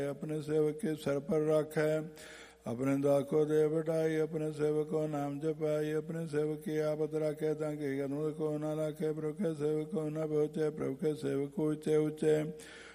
अपने सेवक के सर पर रखे। अपने दास को दे बटाई, अपने सेवक को नाम जपाई। अपने सेवक की आपत रखे, ताकि कदम को न रखे। प्रभु के सेवक को न पहुँचे, प्रभु के सेवक को ऊंचे ऊंचे